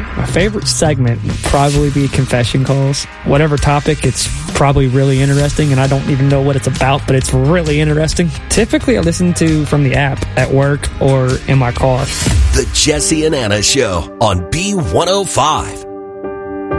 My favorite segment would probably be confession calls. Whatever topic, it's probably really interesting, and I don't even know what it's about, but it's really interesting. Typically, I listen to from the app at work or in my car. The Jesse and Anna Show on B105.